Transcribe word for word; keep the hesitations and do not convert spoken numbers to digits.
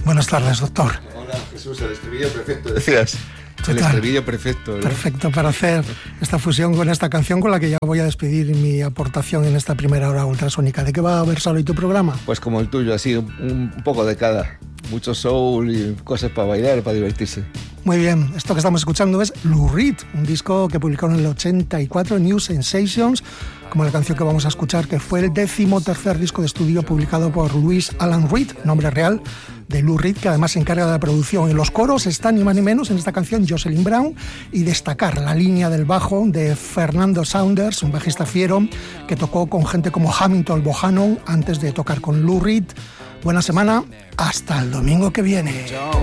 Buenas tardes, doctor. Hola, Jesús, el estribillo perfecto, decías. Total. El estribillo perfecto, ¿verdad? Perfecto para hacer esta fusión con esta canción con la que ya voy a despedir mi aportación en esta primera hora ultrasónica. ¿De qué va a versar hoy tu programa? Pues como el tuyo, así, un, un poco de cada. Mucho soul y cosas para bailar, para divertirse. Muy bien, esto que estamos escuchando es Lou Reed, un disco que publicaron en el ochenta y cuatro, New Sensations, como la canción que vamos a escuchar, que fue el décimo tercer disco de estudio publicado por Louis Alan Reed, nombre real de Lou Reed, que además se encarga de la producción. En los coros está ni más ni menos en esta canción Jocelyn Brown, y destacar la línea del bajo de Fernando Saunders, un bajista fiero que tocó con gente como Hamilton Bohannon antes de tocar con Lou Reed. Buena semana, hasta el domingo que viene.